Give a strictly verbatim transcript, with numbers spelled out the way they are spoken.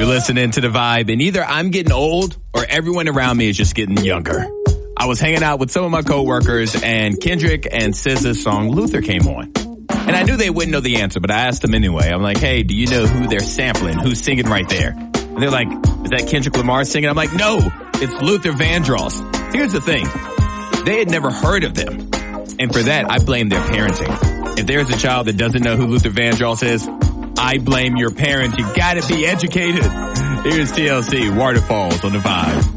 You're listening to The Vibe, and either I'm getting old or everyone around me is just getting younger. I was hanging out with some of my coworkers, and Kendrick and S Z A's song Luther came on. And I knew they wouldn't know the answer, but I asked them anyway. I'm like, hey, do you know who they're sampling? Who's singing right there? And they're like, is that Kendrick Lamar singing? I'm like, no, it's Luther Vandross. Here's the thing. They had never heard of them. And for that, I blame their parenting. If there's a child that doesn't know who Luther Vandross is, I blame your parents. You gotta be educated. Here's T L C, Waterfalls on The Vibe.